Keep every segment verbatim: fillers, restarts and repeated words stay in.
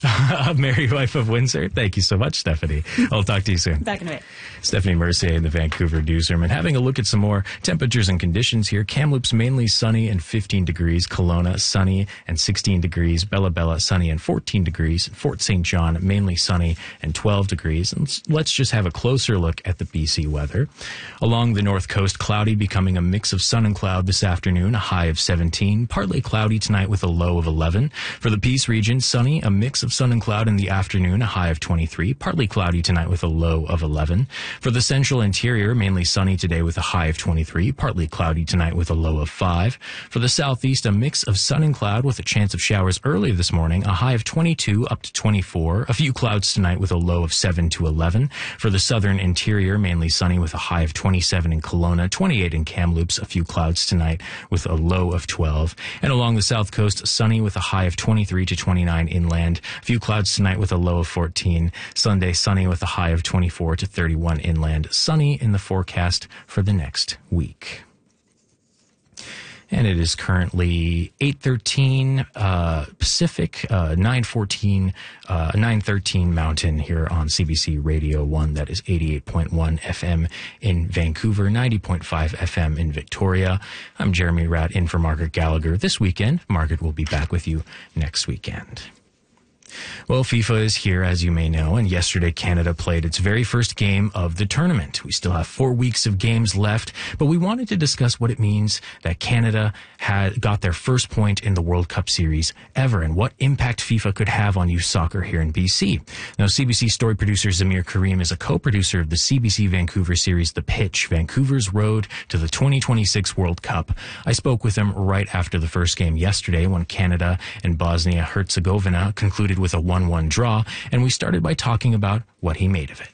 Merry Wife of Windsor. Thank you so much, Stephanie. I'll talk to you soon. Back in a bit. Stephanie Mercier in the Vancouver newsroom. And having a look at some more temperatures and conditions here. Kamloops mainly sunny and fifteen degrees. Kelowna sunny and sixteen degrees. Bella Bella sunny and fourteen degrees. Fort Saint John mainly sunny and twelve degrees. And let's, let's just have a closer look at the B C weather. Along the north coast, cloudy, becoming a mix of sun and cloud this afternoon, a high of seventeen. Partly cloudy tonight with a low of eleven. For the Peace region, sunny, a mix of sun and cloud in the afternoon, a high of twenty-three. Partly cloudy tonight with a low of eleven. For the central interior, mainly sunny today with a high of twenty-three. Partly cloudy tonight with a low of five. For the southeast, a mix of sun and cloud with a chance of showers early this morning, a high of twenty-two up to twenty-four. A few clouds tonight with a low of seven to eleven. For the southern interior, mainly sunny with a high of twenty-seven in Kelowna, twenty-eight in Kamloops. A few clouds tonight with a low of twelve. And along the south coast, sunny with a high of twenty-three to twenty-nine inland. A few clouds tonight with a low of fourteen. Sunday, sunny with a high of twenty-four to thirty-one inland. Sunny in the forecast for the next week. And it is currently eight thirteen uh, Pacific, uh, nine fourteen, uh, nine thirteen Mountain here on C B C Radio one. That is eighty-eight point one F M in Vancouver, ninety point five F M in Victoria. I'm Jeremy Ratt in for Margaret Gallagher this weekend. Margaret will be back with you next weekend. Well, FIFA is here, as you may know, and yesterday Canada played its very first game of the tournament. We still have four weeks of games left, but we wanted to discuss what it means that Canada had got their first point in the World Cup series ever and what impact FIFA could have on youth soccer here in B C. Now, C B C story producer Zamir Karim is a co-producer of the C B C Vancouver series The Pitch, Vancouver's Road to the twenty twenty-six World Cup. I spoke with him right after the first game yesterday when Canada and Bosnia-Herzegovina concluded with a one one draw, and we started by talking about what he made of it.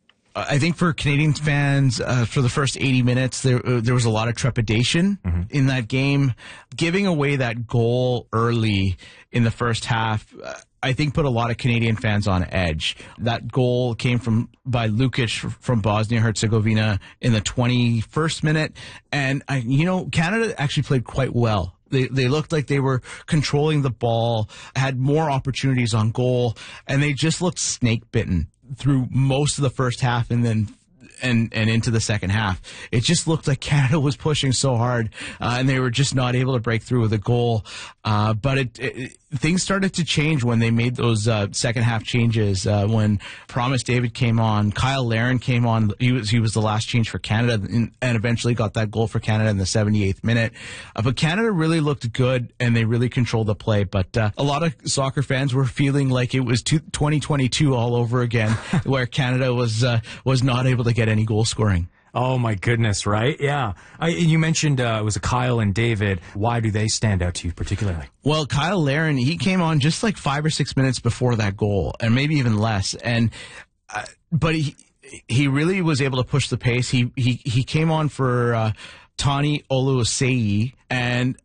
I think for Canadian fans, uh, for the first eighty minutes, there uh, there was a lot of trepidation mm-hmm. in that game. Giving away that goal early in the first half, uh, I think put a lot of Canadian fans on edge. That goal came from by Lukic from Bosnia-Herzegovina in the twenty-first minute, and I, you know, Canada actually played quite well. They they looked like they were controlling the ball, had more opportunities on goal, and they just looked snake bitten through most of the first half and then and and into the second half. It just looked like Canada was pushing so hard, uh, and they were just not able to break through with a goal. Uh, but it, it things started to change when they made those uh, second half changes. Uh, when Promise David came on, Kyle Larin came on. He was he was the last change for Canada, and, and eventually got that goal for Canada in the seventy-eighth minute. Uh, but Canada really looked good, and they really controlled the play. But uh, a lot of soccer fans were feeling like it was twenty twenty-two all over again, where Canada was uh, was not able to get any goal scoring. Oh, my goodness, right? Yeah. I, you mentioned uh, it was a Kyle and David. Why do they stand out to you particularly? Well, Kyle Larin, he came on just like five or six minutes before that goal, and maybe even less. And uh, but he he really was able to push the pace. He he he came on for uh, Tani Oluwaseyi, and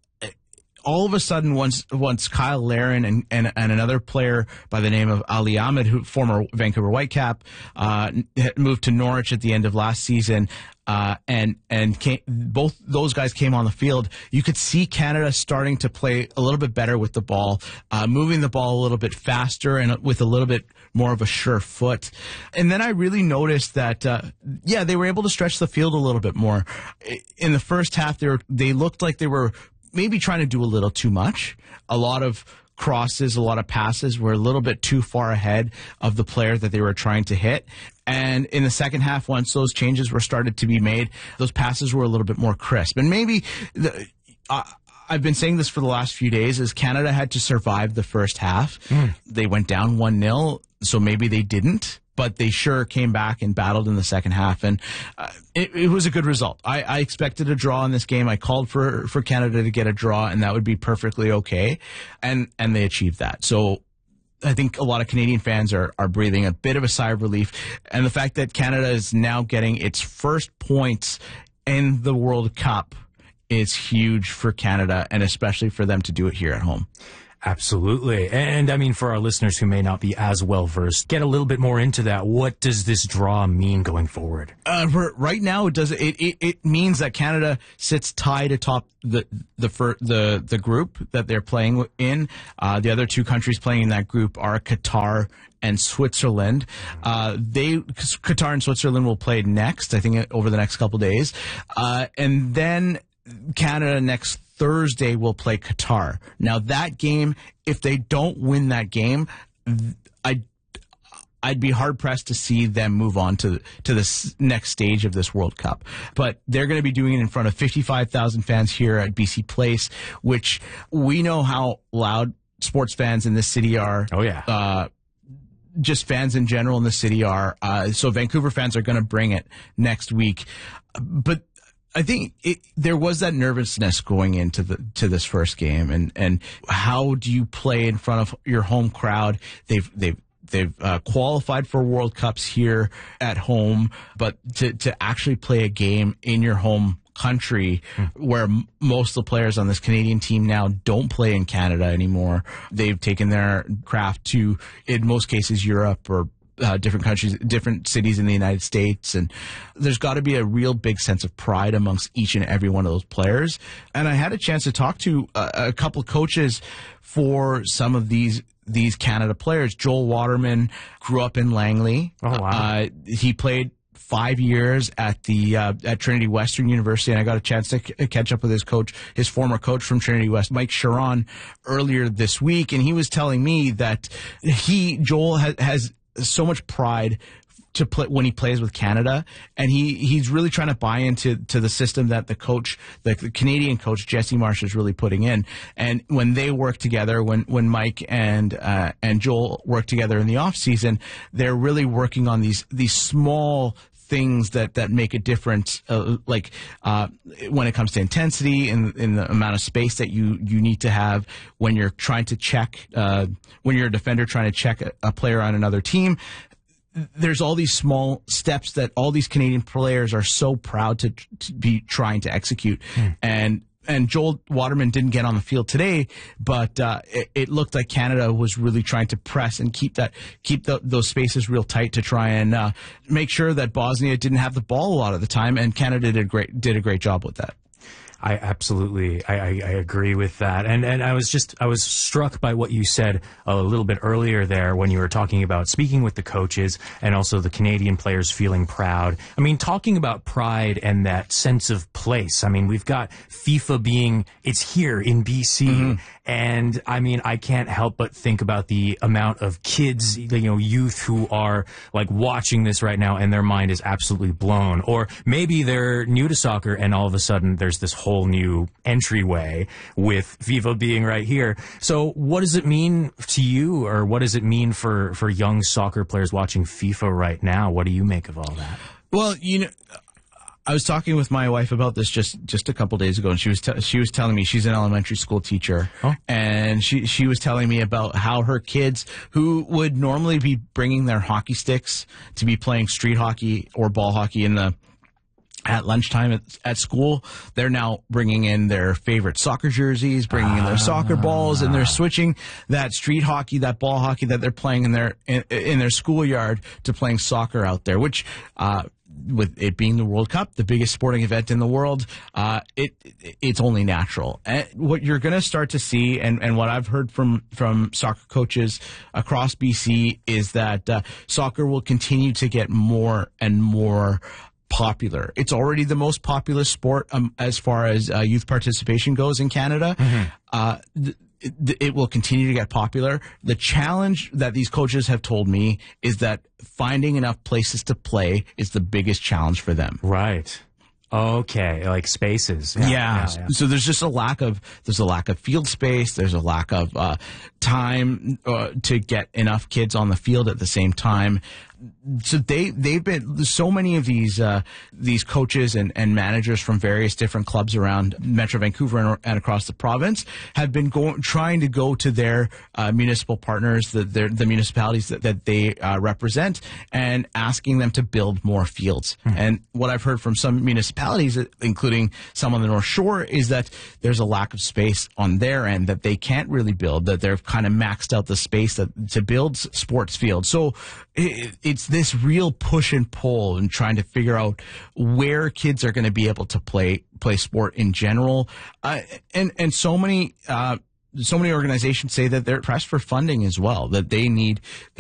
all of a sudden, once once Kyle Larin and, and, and another player by the name of Ali Ahmed, who former Vancouver Whitecap, uh, moved to Norwich at the end of last season, uh, and and came, both those guys came on the field. You could see Canada starting to play a little bit better with the ball, uh, moving the ball a little bit faster and with a little bit more of a sure foot. And then I really noticed that, uh, yeah, they were able to stretch the field a little bit more. In the first half, they were, they looked like they were maybe trying to do a little too much. A lot of crosses, a lot of passes were a little bit too far ahead of the player that they were trying to hit. And in the second half, once those changes were started to be made, those passes were a little bit more crisp. And maybe the, uh, I've been saying this for the last few days, is Canada had to survive the first half. Mm. They went down one nil, so maybe they didn't. But they sure came back and battled in the second half, and uh, it, it was a good result. I, I expected a draw in this game. I called for, for Canada to get a draw, and that would be perfectly okay, and and they achieved that. So I think a lot of Canadian fans are, are breathing a bit of a sigh of relief, and the fact that Canada is now getting its first points in the World Cup is huge for Canada, and especially for them to do it here at home. Absolutely. And I mean, for our listeners who may not be as well versed, get a little bit more into that. What does this draw mean going forward? Uh, for right now, it does it, it it means that Canada sits tied atop the the fir, the the group that they're playing in. Uh, the other two countries playing in that group are Qatar and Switzerland. Uh, they Qatar and Switzerland will play next, I think, over the next couple of days, uh, and then Canada next Thursday will play Qatar. Now that game, if they don't win that game, I. I'd be hard pressed to see them move on to to this next stage of this World Cup. But they're going to be doing it in front of fifty-five thousand fans here at B C Place, which we know how loud sports fans in this city are. Oh yeah. Uh, just fans in general in the city are. Uh, so Vancouver fans are going to bring it next week. But I think it, there was that nervousness going into the to this first game, and and how do you play in front of your home crowd? They've they've They've uh, qualified for World Cups here at home, but to, to actually play a game in your home country mm. where m- most of the players on this Canadian team now don't play in Canada anymore. They've taken their craft to, in most cases, Europe or Uh, different countries, different cities in the United States, and there's got to be a real big sense of pride amongst each and every one of those players. And I had a chance to talk to a, a couple coaches for some of these these Canada players. Joel Waterman grew up in Langley. Oh wow! Uh, he played five years at the uh, at Trinity Western University, and I got a chance to c- catch up with his coach, his former coach from Trinity West, Mike Sharon, earlier this week, and he was telling me that he Joel ha- has so much pride to play when he plays with Canada, and he he's really trying to buy into to the system that the coach, the, the Canadian coach Jesse Marsh, is really putting in. And when they work together, when when Mike and uh, and Joel work together in the off season, they're really working on these these small things that, that make a difference, uh, like uh, when it comes to intensity and in the amount of space that you, you need to have when you're trying to check, uh, when you're a defender trying to check a, a player on another team. There's all these small steps that all these Canadian players are so proud to, to be trying to execute. Mm. And And Joel Waterman didn't get on the field today, but uh, it, it looked like Canada was really trying to press and keep that keep the, those spaces real tight to try and uh, make sure that Bosnia didn't have the ball a lot of the time, and Canada did a great did a great job with that. I absolutely, I, I, I agree with that. And, and I was just, I was struck by what you said a little bit earlier there when you were talking about speaking with the coaches and also the Canadian players feeling proud. I mean, talking about pride and that sense of place. I mean, we've got FIFA being, it's here in B C. Mm-hmm. And I mean, I can't help but think about the amount of kids, you know, youth who are like watching this right now and their mind is absolutely blown. Or maybe they're new to soccer and all of a sudden there's this whole new entryway with FIFA being right here. So what does it mean to you, or what does it mean for, for young soccer players watching FIFA right now? What do you make of all that? Well, you know, I was talking with my wife about this just, just a couple days ago, and she was te- she was telling me she's an elementary school teacher, oh. and she she was telling me about how her kids, who would normally be bringing their hockey sticks to be playing street hockey or ball hockey in the at lunchtime at, at school, they're now bringing in their favorite soccer jerseys, bringing in their soccer balls, and they're switching that street hockey, that ball hockey that they're playing in their in, in their schoolyard to playing soccer out there, which. Uh, With it being the World Cup, the biggest sporting event in the world, uh, it it's only natural. And what you're going to start to see, and, and what I've heard from, from soccer coaches across B C, is that uh, soccer will continue to get more and more popular. It's already the most popular sport um, as far as uh, youth participation goes in Canada. Mm-hmm. Uh, th- It, it will continue to get popular. The challenge that these coaches have told me is that finding enough places to play is the biggest challenge for them. Right. Okay, like spaces. Yeah. Yeah. yeah, yeah. So there's just a lack of there's a lack of field space. There's a lack of uh, time uh, to get enough kids on the field at the same time. so they they've been so many of these uh, these coaches and, and managers from various different clubs around Metro Vancouver and, and across the province have been going trying to go to their uh, municipal partners, the their, the municipalities that, that they uh, represent, and asking them to build more fields. Mm-hmm. And what I've heard from some municipalities, including some on the North Shore, is that there's a lack of space on their end, that they can't really build, that they've kind of maxed out the space that to build sports fields. So it, it's this real push and pull and trying to figure out where kids are going to be able to play play sport in general, uh, and and so many. Uh, So many organizations say that they're pressed for funding as well, that they need